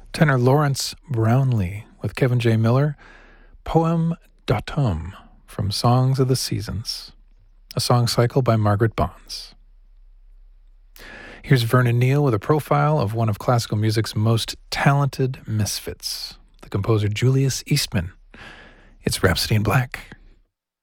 Tenor Lawrence Brownlee with Kevin J. Miller, Poème d'automne from Songs of the Seasons, a song cycle by Margaret Bonds. Here's Vernon Neal with a profile of one of classical music's most talented misfits, the composer Julius Eastman. It's Rhapsody in Black.